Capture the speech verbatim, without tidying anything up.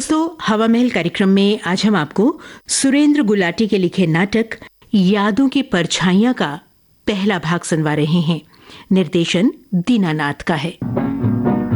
दोस्तों, हवा महल कार्यक्रम में आज हम आपको सुरेंद्र गुलाटी के लिखे नाटक यादों की परछाइयां का पहला भाग सुनवा रहे हैं। निर्देशन दीनानाथ का है।